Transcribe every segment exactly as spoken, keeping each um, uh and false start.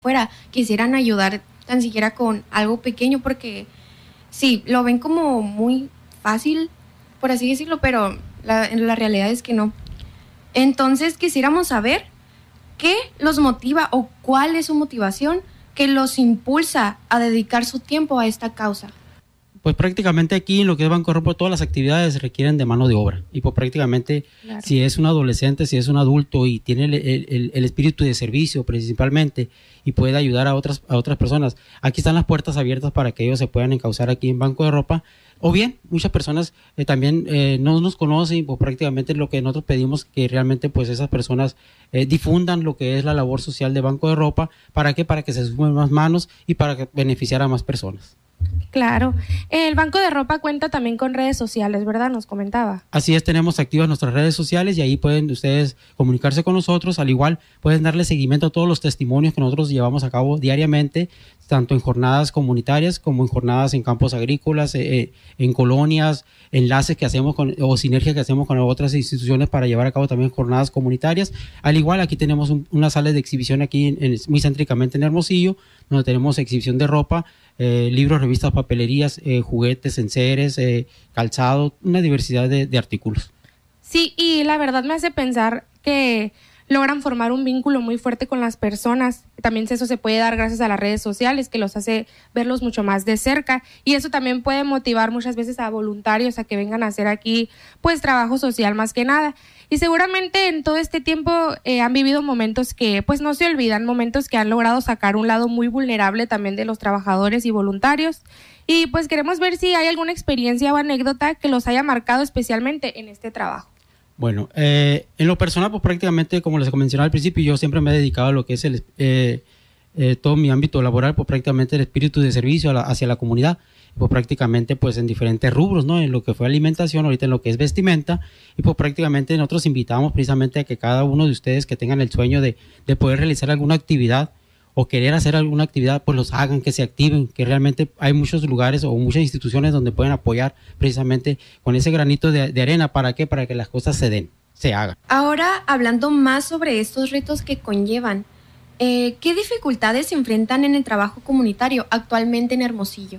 fuera quisieran ayudar tan siquiera con algo pequeño, porque sí, lo ven como muy fácil, por así decirlo, pero la, la realidad es que no. Entonces quisiéramos saber qué los motiva o cuál es su motivación que los impulsa a dedicar su tiempo a esta causa. Pues prácticamente aquí en lo que es Banco de Ropa, todas las actividades requieren de mano de obra. Y pues prácticamente claro. Si es un adolescente, si es un adulto y tiene el, el, el espíritu de servicio principalmente y puede ayudar a otras, a otras personas, aquí están las puertas abiertas para que ellos se puedan encauzar aquí en Banco de Ropa. O bien, muchas personas eh, también eh, no nos conocen, pues prácticamente lo que nosotros pedimos que realmente pues esas personas eh, difundan lo que es la labor social de Banco de Ropa. ¿Para qué? Para que se sumen más manos y para que beneficiar a más personas. Claro. El Banco de Ropa cuenta también con redes sociales, ¿verdad? Nos comentaba. Así es, tenemos activas nuestras redes sociales y ahí pueden ustedes comunicarse con nosotros. Al igual, pueden darle seguimiento a todos los testimonios que nosotros llevamos a cabo diariamente, tanto en jornadas comunitarias como en jornadas en campos agrícolas, eh, en colonias, enlaces que hacemos con, o sinergias que hacemos con otras instituciones para llevar a cabo también jornadas comunitarias. Al igual, aquí tenemos un, una sala de exhibición aquí en, en, muy céntricamente en Hermosillo, donde tenemos exhibición de ropa, eh, libros, revistas, papelerías, eh, juguetes, enseres, eh, calzado, una diversidad de, de artículos. Sí, y la verdad me hace pensar que logran formar un vínculo muy fuerte con las personas. También eso se puede dar gracias a las redes sociales, que los hace verlos mucho más de cerca, y eso también puede motivar muchas veces a voluntarios a que vengan a hacer aquí pues trabajo social más que nada. Y seguramente en todo este tiempo eh, han vivido momentos que pues no se olvidan, momentos que han logrado sacar un lado muy vulnerable también de los trabajadores y voluntarios, y pues queremos ver si hay alguna experiencia o anécdota que los haya marcado especialmente en este trabajo. Bueno, eh, en lo personal, pues prácticamente, como les mencionaba al principio, yo siempre me he dedicado a lo que es el, eh, eh, todo mi ámbito laboral, pues prácticamente el espíritu de servicio a la, hacia la comunidad, pues prácticamente pues en diferentes rubros, ¿no? En lo que fue alimentación, ahorita en lo que es vestimenta, y pues prácticamente nosotros invitamos precisamente a que cada uno de ustedes que tengan el sueño de, de poder realizar alguna actividad o querer hacer alguna actividad, pues los hagan, que se activen, que realmente hay muchos lugares o muchas instituciones donde pueden apoyar precisamente con ese granito de, de arena. ¿Para qué? Para que las cosas se den, se hagan. Ahora, hablando más sobre estos retos que conllevan, eh, ¿qué dificultades se enfrentan en el trabajo comunitario actualmente en Hermosillo?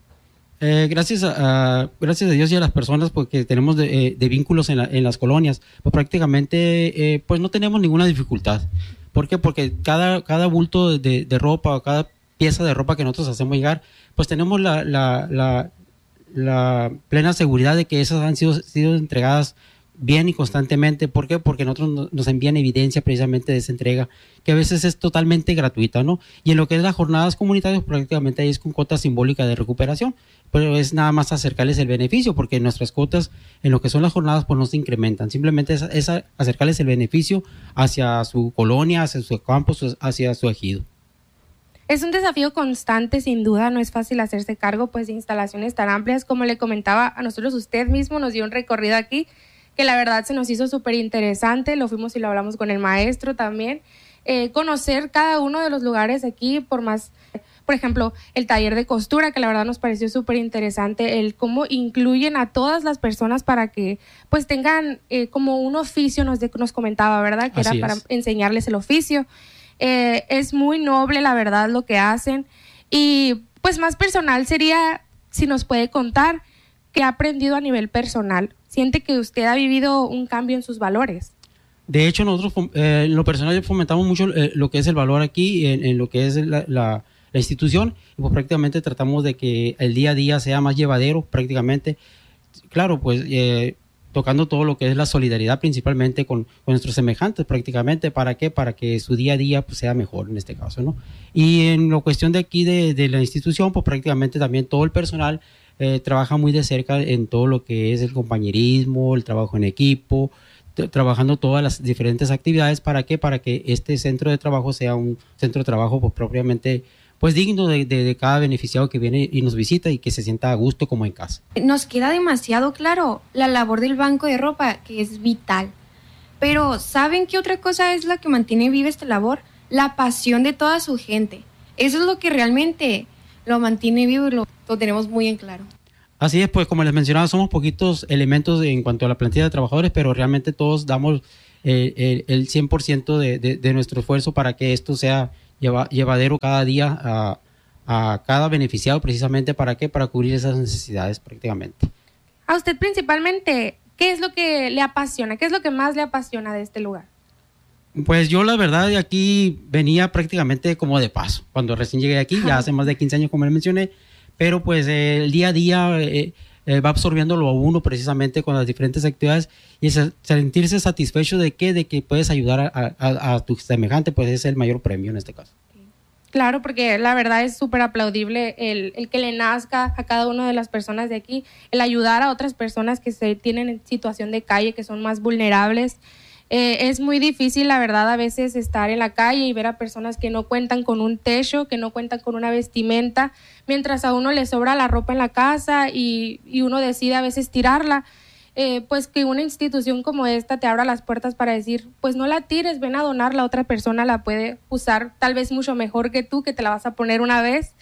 Eh, gracias, a, a, gracias a Dios y a las personas porque tenemos de, eh, de vínculos en, la, en las colonias, pues prácticamente eh, pues no tenemos ninguna dificultad. ¿Por qué? Porque cada, cada bulto de, de ropa o cada pieza de ropa que nosotros hacemos llegar, pues tenemos la, la, la, la plena seguridad de que esas han sido, sido entregadas bien y constantemente. ¿Por qué? Porque nosotros nos envían evidencia precisamente de esa entrega, que a veces es totalmente gratuita, ¿no? Y en lo que es las jornadas comunitarias, prácticamente ahí es con cuota simbólica de recuperación, pero es nada más acercarles el beneficio, porque nuestras cuotas en lo que son las jornadas pues no se incrementan, simplemente es, es acercarles el beneficio hacia su colonia, hacia su campo, hacia su ejido. Es un desafío constante, sin duda, no es fácil hacerse cargo pues de instalaciones tan amplias. Como le comentaba a nosotros, usted mismo nos dio un recorrido aquí, que la verdad se nos hizo súper interesante, lo fuimos y lo hablamos con el maestro también, eh, conocer cada uno de los lugares aquí, por más, por ejemplo, el taller de costura, que la verdad nos pareció súper interesante, el cómo incluyen a todas las personas para que pues tengan eh, como un oficio, nos, de, nos comentaba, ¿verdad? Que Así era para es. enseñarles el oficio. Eh, es muy noble, la verdad, lo que hacen, y pues más personal sería, si nos puede contar, ¿qué ha aprendido a nivel personal? ¿Siente que usted ha vivido un cambio en sus valores? De hecho, nosotros eh, en lo personal fomentamos mucho eh, lo que es el valor aquí, en, en lo que es la, la, la institución, y pues prácticamente tratamos de que el día a día sea más llevadero, prácticamente. Claro, pues eh, tocando todo lo que es la solidaridad principalmente con, con nuestros semejantes, prácticamente. ¿Para qué? Para que su día a día pues, sea mejor en este caso, ¿no? Y en la cuestión de aquí de, de la institución, pues prácticamente también todo el personal Eh, trabaja muy de cerca en todo lo que es el compañerismo, el trabajo en equipo, t- trabajando todas las diferentes actividades. ¿Para qué? Para que este centro de trabajo sea un centro de trabajo pues, propiamente pues, digno de, de, de cada beneficiado que viene y nos visita y que se sienta a gusto como en casa. Nos queda demasiado claro la labor del Banco de Ropa, que es vital. Pero ¿saben qué otra cosa es la que mantiene viva esta labor? La pasión de toda su gente. Eso es lo que realmente lo mantiene vivo y lo, lo tenemos muy en claro. Así es, pues como les mencionaba, somos poquitos elementos en cuanto a la plantilla de trabajadores, pero realmente todos damos eh, el, el cien por ciento de, de, de nuestro esfuerzo para que esto sea lleva, llevadero cada día a, a cada beneficiado, precisamente para qué, para cubrir esas necesidades prácticamente. A usted principalmente, ¿qué es lo que le apasiona? ¿Qué es lo que más le apasiona de este lugar? Pues yo la verdad de aquí venía prácticamente como de paso, cuando recién llegué aquí, ya hace más de quince años como le mencioné, pero pues eh, el día a día eh, eh, va absorbiéndolo a uno precisamente con las diferentes actividades y es, sentirse satisfecho de que, de que puedes ayudar a, a, a tu semejante, pues es el mayor premio en este caso. Claro, porque la verdad es súper aplaudible el, el que le nazca a cada una de las personas de aquí, el ayudar a otras personas que se tienen en situación de calle, que son más vulnerables. Eh, es muy difícil, la verdad, a veces estar en la calle y ver a personas que no cuentan con un techo, que no cuentan con una vestimenta, mientras a uno le sobra la ropa en la casa y, y uno decide a veces tirarla. Eh, pues que una institución como esta te abra las puertas para decir, pues no la tires, ven a donarla, otra persona la puede usar tal vez mucho mejor que tú, que te la vas a poner una vez.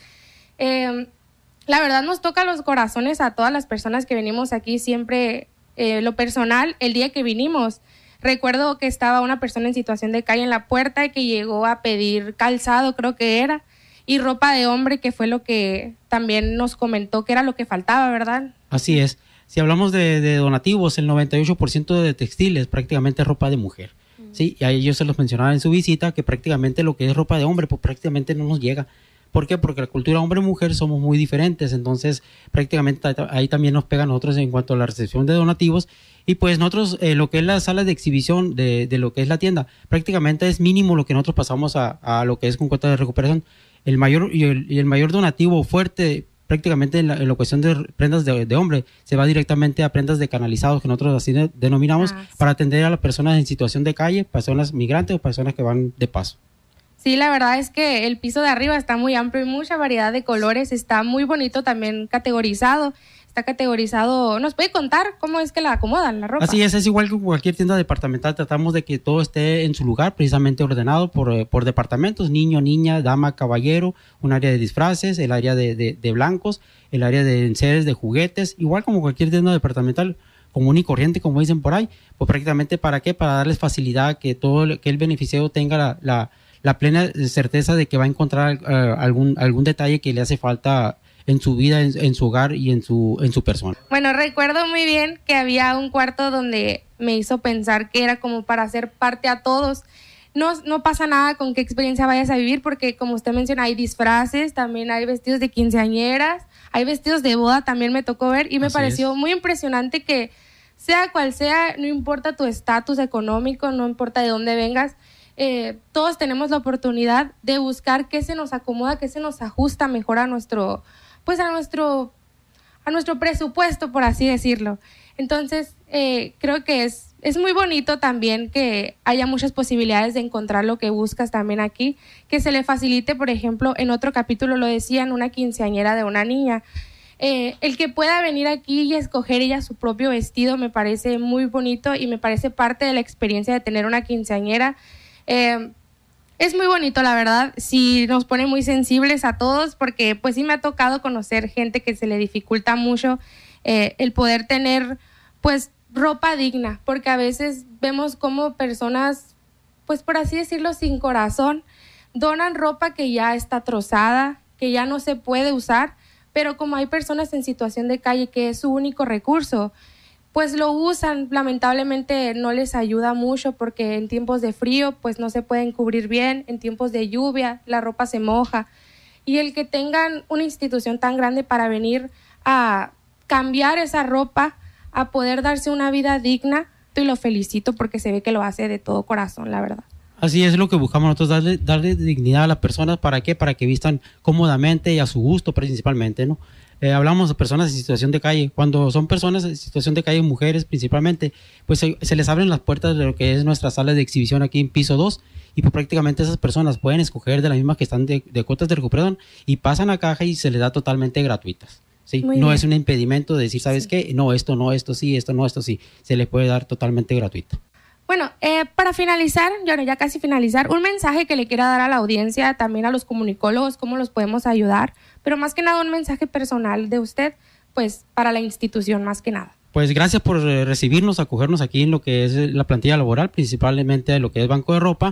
Eh, la verdad nos toca los corazones a todas las personas que venimos aquí, siempre eh, lo personal, el día que vinimos, recuerdo que estaba una persona en situación de calle en la puerta y que llegó a pedir calzado, creo que era, y ropa de hombre, que fue lo que también nos comentó que era lo que faltaba, ¿verdad? Así es. Si hablamos de, de donativos, el noventa y ocho por ciento de textiles prácticamente es ropa de mujer. Mm. ¿Sí? Y a ellos se los mencionaba en su visita que prácticamente lo que es ropa de hombre pues prácticamente no nos llega. ¿Por qué? Porque la cultura hombre-mujer somos muy diferentes, entonces prácticamente ahí también nos pega a nosotros en cuanto a la recepción de donativos. Y pues nosotros, eh, lo que es la sala de exhibición de, de lo que es la tienda, prácticamente es mínimo lo que nosotros pasamos a, a lo que es con cuenta de recuperación. El mayor, y el, y el mayor donativo fuerte prácticamente en la, en la cuestión de prendas de, de hombre, se va directamente a prendas de canalizados, que nosotros así de, denominamos, ah, sí. para atender a las personas en situación de calle, personas migrantes o personas que van de paso. Sí, la verdad es que el piso de arriba está muy amplio y mucha variedad de colores, está muy bonito también categorizado. Está categorizado. ¿Nos puede contar cómo es que la acomodan la ropa? Así es, es igual que cualquier tienda departamental. Tratamos de que todo esté en su lugar, precisamente ordenado por, por departamentos, niño, niña, dama, caballero, un área de disfraces, el área de, de, de blancos, el área de enseres, de juguetes, igual como cualquier tienda departamental común y corriente, como dicen por ahí, pues prácticamente ¿para qué? Para darles facilidad, que todo que el beneficiario tenga la, la, la plena certeza de que va a encontrar uh, algún, algún detalle que le hace falta en su vida, en, en su hogar y en su, en su persona. Bueno, recuerdo muy bien que había un cuarto donde me hizo pensar que era como para hacer parte a todos. No, no pasa nada con qué experiencia vayas a vivir, porque como usted menciona, hay disfraces, también hay vestidos de quinceañeras, hay vestidos de boda, también me tocó ver y me Así pareció es. muy impresionante que sea cual sea, no importa tu estatus económico, no importa de dónde vengas, eh, todos tenemos la oportunidad de buscar qué se nos acomoda, qué se nos ajusta mejor a nuestro... pues a nuestro, a nuestro presupuesto, por así decirlo. Entonces, eh, creo que es, es muy bonito también que haya muchas posibilidades de encontrar lo que buscas también aquí, que se le facilite, por ejemplo, en otro capítulo lo decían, una quinceañera de una niña. Eh, el que pueda venir aquí y escoger ella su propio vestido me parece muy bonito y me parece parte de la experiencia de tener una quinceañera. Eh, Es muy bonito, la verdad, sí nos pone muy sensibles a todos, porque pues sí me ha tocado conocer gente que se le dificulta mucho eh, el poder tener pues ropa digna, porque a veces vemos como personas, pues por así decirlo, sin corazón, donan ropa que ya está trozada, que ya no se puede usar, pero como hay personas en situación de calle que es su único recurso, pues lo usan, lamentablemente no les ayuda mucho porque en tiempos de frío pues no se pueden cubrir bien, en tiempos de lluvia la ropa se moja y el que tengan una institución tan grande para venir a cambiar esa ropa, a poder darse una vida digna, y lo felicito porque se ve que lo hace de todo corazón, la verdad. Así es lo que buscamos nosotros, darle, darle dignidad a las personas, ¿para qué? Para que vistan cómodamente y a su gusto principalmente, ¿no? Eh, hablamos de personas en situación de calle. Cuando son personas en situación de calle, mujeres principalmente, pues se, se les abren las puertas de lo que es nuestra sala de exhibición aquí en piso dos y pues prácticamente esas personas pueden escoger de las mismas que están de, de cuotas de recuperación y pasan a caja y se les da totalmente gratuitas. ¿Sí? No bien. Es un impedimento de decir, ¿sabes sí. qué? No, esto no, esto sí, esto no, esto sí. Se les puede dar totalmente gratuito. Bueno, eh, para finalizar, bueno, ya casi finalizar, un mensaje que le quiera dar a la audiencia, también a los comunicólogos, cómo los podemos ayudar, pero más que nada un mensaje personal de usted, pues para la institución más que nada. Pues gracias por recibirnos, acogernos aquí en lo que es la plantilla laboral, principalmente lo que es Banco de Ropa.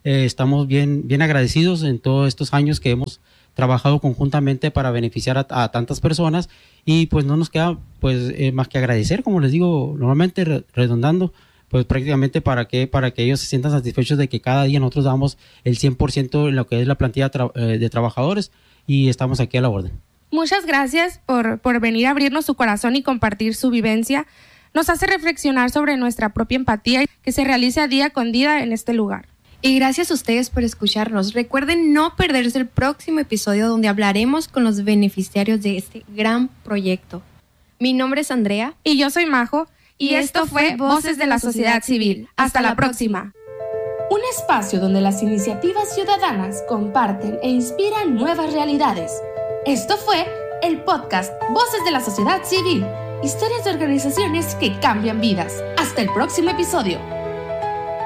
eh, estamos bien, bien agradecidos en todos estos años que hemos trabajado conjuntamente para beneficiar a, a tantas personas, y pues no nos queda pues eh, más que agradecer, como les digo, normalmente re, redondando, pues prácticamente para que, para que ellos se sientan satisfechos de que cada día nosotros damos el cien por ciento en lo que es la plantilla tra, eh, de trabajadores, y estamos aquí a la orden. Muchas gracias por, por venir a abrirnos su corazón y compartir su vivencia. Nos hace reflexionar sobre nuestra propia empatía que se realiza día con día en este lugar. Y gracias a ustedes por escucharnos. Recuerden no perderse el próximo episodio donde hablaremos con los beneficiarios de este gran proyecto. Mi nombre es Andrea. Y yo soy Majo. Y, y esto fue Voces de la Sociedad Civil. Hasta la próxima. Un espacio donde las iniciativas ciudadanas comparten e inspiran nuevas realidades. Esto fue el podcast Voces de la Sociedad Civil. Historias de organizaciones que cambian vidas. Hasta el próximo episodio.